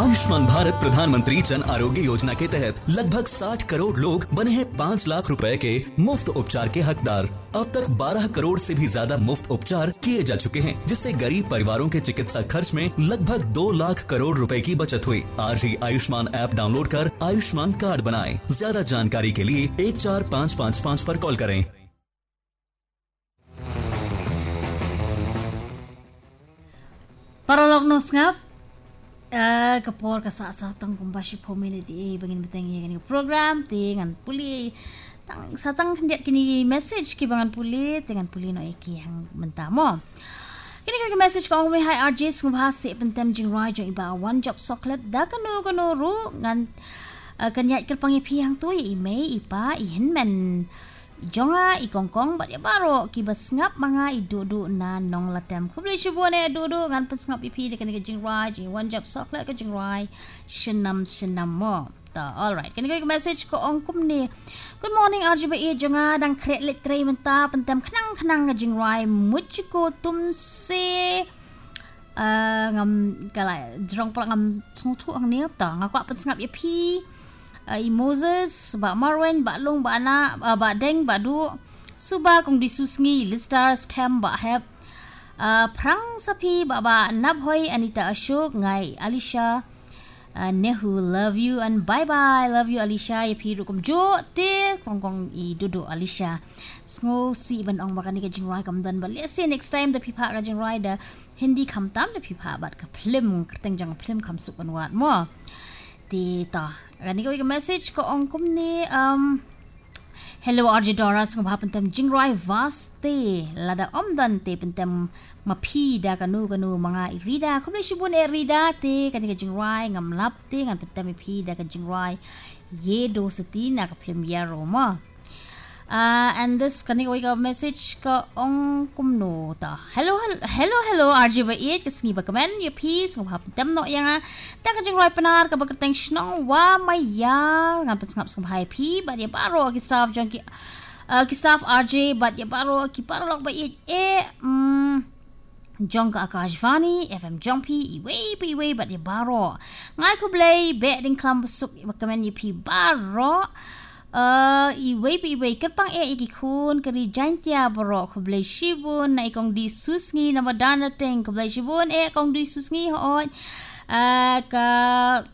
आयुष्मान भारत प्रधानमंत्री जन आरोग्य योजना के तहत लगभग 60 करोड़ लोग बने हैं 5 लाख रुपए के मुफ्त उपचार के हकदार। अब तक 12 करोड़ से भी ज्यादा मुफ्त उपचार किए जा चुके हैं, जिससे गरीब परिवारों के चिकित्सा खर्च में लगभग 2 लाख करोड़ रुपए की बचत हुई। आज ही आयुष्मान ऐप डाउनलोड कर आयुष्मान कार्ड बनाएं। ज्यादा जानकारी के लिए 14555 पर कॉल करें। Para log no ngap kapor ka sa tang kumbashi pomene di bangin beteng ye program tingan puli tang sa tang hendak kini message ki bangan puli tingan puli no eki hang mentamo kini ka message ko me hai RJ ngubha se pentem jing rai jo iba one job chocolate da kanu ru ngan kanyat kerpangi pi hang tu email ipa ihen men jonga ikongkong bat ya baro kibas ngap mga idudu na nong latem kubli shibone dudu ngan pas ngap ipi de kan jing rai jing one job sokla ka jing rai shenam mo ta. Alright, kan ko message ko ong kumni good morning RGB jonga dang kret letre menta pentem khnang ka jing rai mujko tumse ngam kala drong pa ngam sungtu ang niap ta ngakwa pas ngap ipi Moses, Ba Marwen, Ba Long, Ba Na, Ba Deng, Ba Du, Suba kung disusngi, Listars, Cam, Ba Heb, Prang Sapi, Ba Nabhoy, Anita Ashok, Ngai, Alicia, Nehu, love you, and bye-bye, love you, Alicia, Yapi, Rukum Jo, Te, Kong I Dudu, Alicia, Sngo, Si, Ban Ong, Bakani, Kajing Rai, Kam Dan, but let's see next time the Pipa, Kajing Rai, the Hindi Kam Tam, the Pipa, but Kaplim, Kerteng Jang Plim, Kam Sup, and what more. Tita. Gani ko message ko ong kumni hello RJ Doras ngum hapentem jingrai vaste lada omdan te pentem mapi da kanu mga irida kumni shibun irida te kani ka jingrai ngam lap te ngan pentem mapi da ka jingrai ye do setina ka premier roma and this kani ko message ko ong kumno ta hello RJ ba it kasni ba kamen ye peace ngum hapentem no yang da ka jingrai penar ka bakerteng snong wa maya ngam pet ngap sum happy but ya baro ki staff junkie ki staff RJ but ya baro ki baro log ba it Jongka Akashvani FM Jumpy iwe but ya baro ngai ko play betting club suk bakamen ye pi baro iwe kerpang ikikun keri jantia baro kublai shibun na ikong di susngi na madana teng kublai shibun kong di susngi ho ka